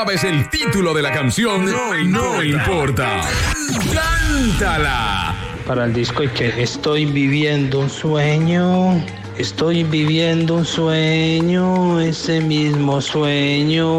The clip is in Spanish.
sabes el título de la canción, no importa. ¡Cántala! Para el disco y que estoy viviendo un sueño, ese mismo sueño.